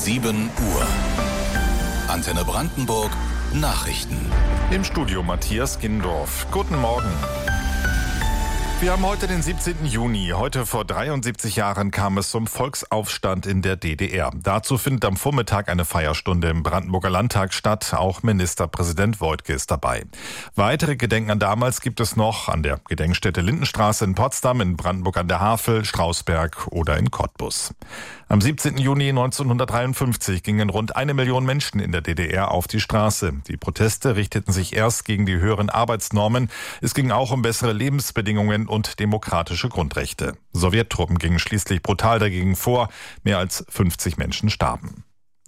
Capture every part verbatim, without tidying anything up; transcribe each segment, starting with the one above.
sieben Uhr. Antenne Brandenburg Nachrichten. Im Studio Matthias Gindorf. Guten Morgen. Wir haben heute den siebzehnten Juni. Heute vor dreiundsiebzig Jahren kam es zum Volksaufstand in der D D R. Dazu findet am Vormittag eine Feierstunde im Brandenburger Landtag statt. Auch Ministerpräsident Woidke ist dabei. Weitere Gedenken an damals gibt es noch an der Gedenkstätte Lindenstraße in Potsdam, in Brandenburg an der Havel, Strausberg oder in Cottbus. Am siebzehnten Juni neunzehnhundertdreiundfünfzig gingen rund eine Million Menschen in der D D R auf die Straße. Die Proteste richteten sich erst gegen die höheren Arbeitsnormen. Es ging auch um bessere Lebensbedingungen und demokratische Grundrechte. Sowjettruppen gingen schließlich brutal dagegen vor. Mehr als fünfzig Menschen starben.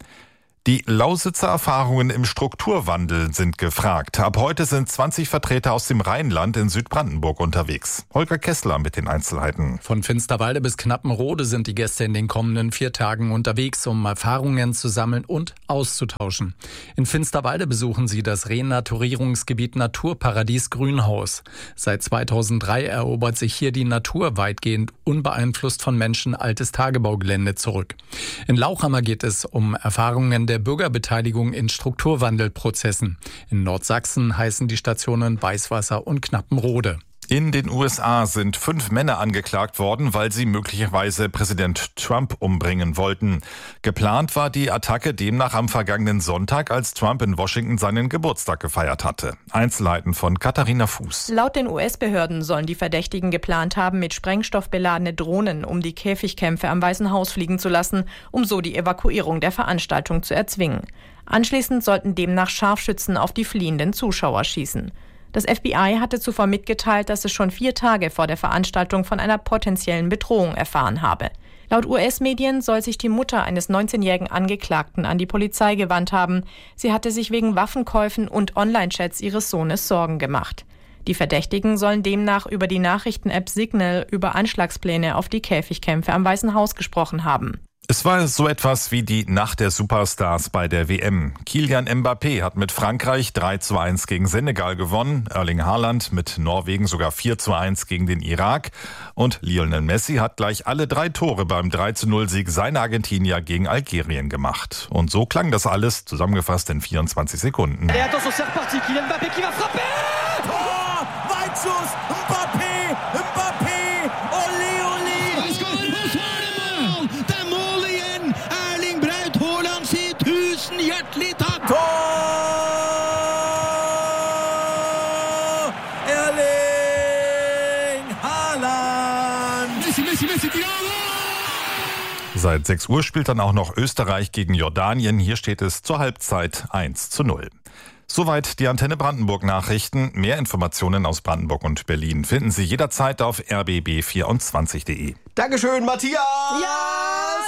Die Lausitzer Erfahrungen im Strukturwandel sind gefragt. Ab heute sind zwanzig Vertreter aus dem Rheinland in Südbrandenburg unterwegs. Holger Kessler mit den Einzelheiten. Von Finsterwalde bis Knappenrode sind die Gäste in den kommenden vier Tagen unterwegs, um Erfahrungen zu sammeln und auszutauschen. In Finsterwalde besuchen sie das Renaturierungsgebiet Naturparadies Grünhaus. Seit zweitausenddrei erobert sich hier die Natur weitgehend unbeeinflusst von Menschen altes Tagebaugelände zurück. In Lauchhammer geht es um Erfahrungen der Bürgerbeteiligung in Strukturwandelprozessen. In Nordsachsen heißen die Stationen Weißwasser und Knappenrode. In den U S A sind fünf Männer angeklagt worden, weil sie möglicherweise Präsident Trump umbringen wollten. Geplant war die Attacke demnach am vergangenen Sonntag, als Trump in Washington seinen Geburtstag gefeiert hatte. Einzelheiten von Katharina Fuß. Laut den U S-Behörden sollen die Verdächtigen geplant haben, mit Sprengstoff beladene Drohnen um die Käfigkämpfe am Weißen Haus fliegen zu lassen, um so die Evakuierung der Veranstaltung zu erzwingen. Anschließend sollten demnach Scharfschützen auf die fliehenden Zuschauer schießen. Das F B I hatte zuvor mitgeteilt, dass es schon vier Tage vor der Veranstaltung von einer potenziellen Bedrohung erfahren habe. Laut U S-Medien soll sich die Mutter eines neunzehnjährigen Angeklagten an die Polizei gewandt haben. Sie hatte sich wegen Waffenkäufen und Online-Chats ihres Sohnes Sorgen gemacht. Die Verdächtigen sollen demnach über die Nachrichten-App Signal über Anschlagspläne auf die Käfigkämpfe am Weißen Haus gesprochen haben. Es war so etwas wie die Nacht der Superstars bei der W M. Kylian Mbappé hat mit Frankreich drei zu eins gegen Senegal gewonnen, Erling Haaland mit Norwegen sogar vier zu eins gegen den Irak und Lionel Messi hat gleich alle drei Tore beim drei zu null Sieg seiner Argentinier gegen Algerien gemacht. Und so klang das alles, zusammengefasst in vierundzwanzig Sekunden. Et attention, c'est reparti, Kylian Mbappé qui va frapper! Oh, Weitschuss, Mbappé, Mbappé, olé, olé! Hjertelig takk! Tor! Erling Haaland! Messi, Messi, Messi, Seit sechs Uhr spielt dann auch noch Österreich gegen Jordanien. Hier steht es zur Halbzeit eins zu null. Soweit die Antenne Brandenburg Nachrichten. Mehr Informationen aus Brandenburg und Berlin finden Sie jederzeit auf r b b vierundzwanzig punkt de. Dankeschön, Matthias! Ja,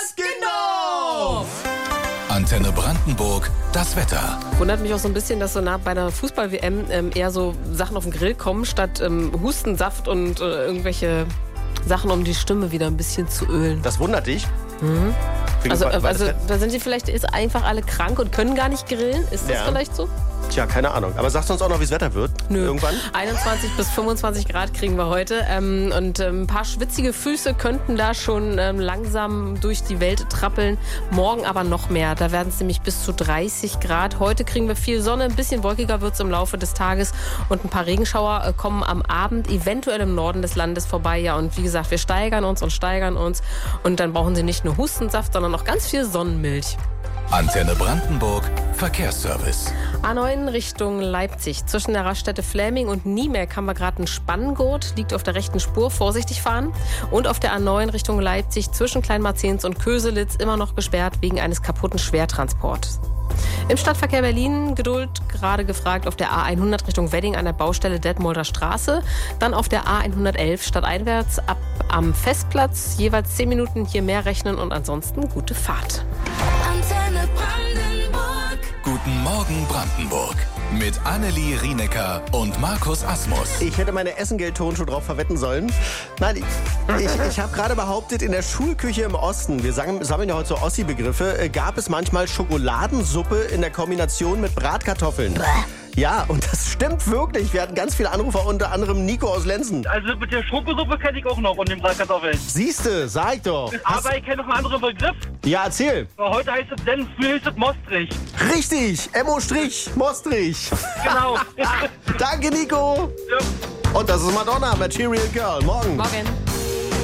genau! Antenne Brandenburg, das Wetter. Wundert mich auch so ein bisschen, dass so nah bei einer Fußball-W M ähm, eher so Sachen auf den Grill kommen, statt ähm, Hustensaft und äh, irgendwelche Sachen, um die Stimme wieder ein bisschen zu ölen. Das wundert dich? Mhm. Also, War, war also da sind sie vielleicht ist einfach alle krank und können gar nicht grillen. Ist das ja. vielleicht so? Tja, keine Ahnung. Aber sagst du uns auch noch, wie das Wetter wird? Nö. Irgendwann? einundzwanzig bis fünfundzwanzig Grad kriegen wir heute. Ähm, und ähm, ein paar schwitzige Füße könnten da schon ähm, langsam durch die Welt trappeln. Morgen aber noch mehr. Da werden es nämlich bis zu dreißig Grad. Heute kriegen wir viel Sonne. Ein bisschen wolkiger wird es im Laufe des Tages. Und ein paar Regenschauer äh, kommen am Abend eventuell im Norden des Landes vorbei. Ja, und wie gesagt, wir steigern uns und steigern uns. Und dann brauchen Sie nicht nur Hustensaft, sondern auch ganz viel Sonnenmilch. Antenne Brandenburg, Verkehrsservice. A neun Richtung Leipzig. Zwischen der Raststätte Fläming und Niemeck haben wir gerade einen Spanngurt. Liegt auf der rechten Spur. Vorsichtig fahren. Und auf der A neun Richtung Leipzig zwischen Kleinmarzens und Köselitz immer noch gesperrt wegen eines kaputten Schwertransports. Im Stadtverkehr Berlin Geduld, gerade gefragt auf der A hundert Richtung Wedding an der Baustelle Detmolder Straße. Dann auf der A hundertelf stadteinwärts ab am Festplatz. Jeweils zehn Minuten hier mehr rechnen und ansonsten gute Fahrt. Antenne Brandenburg. Guten Morgen Brandenburg. Mit Annelie Rienecker und Markus Asmus. Ich hätte meine Essengeldton drauf verwetten sollen. Nein, ich, ich, ich habe gerade behauptet, in der Schulküche im Osten, wir sagen, sammeln ja heute so Ossi-Begriffe, gab es manchmal Schokoladensuppe in der Kombination mit Bratkartoffeln. Bäh. Ja, und das stimmt wirklich. Wir hatten ganz viele Anrufer, unter anderem Nico aus Lenzen. Also mit der Schokosuppe kenne ich auch noch und den Bratkartoffeln. Siehste, sag ich doch. Aber ich kenne noch einen anderen Begriff. Ja, erzähl. Heute heißt es Senf, früher hieß es Mostrich. Richtig, Emmo-Mostrich. Genau. Danke, Nico. Ja. Und das ist Madonna, Material Girl. Morgen. Morgen.